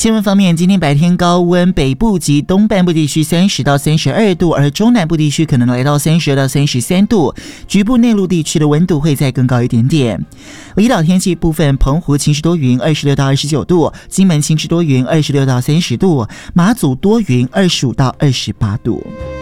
气温方面，今天白天高温，北部及东半部地区30到32度，而中南部地区可能来到32到33度，局部内陆地区的温度会再更高一点点。离岛天气部分，澎湖晴时多云26到29度，金门晴时多云26到30度，马祖多云25到28度。